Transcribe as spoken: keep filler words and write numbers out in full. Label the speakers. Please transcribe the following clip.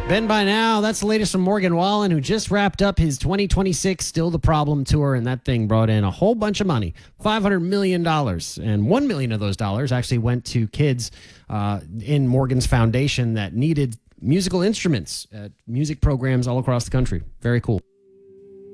Speaker 1: Ben by now, that's the latest from Morgan Wallen, who just wrapped up his twenty twenty-six Still the Problem tour, and that thing brought in a whole bunch of money, five hundred million dollars. And one million of those dollars actually went to kids uh, in Morgan's foundation that needed musical instruments at music programs all across the country. Very cool.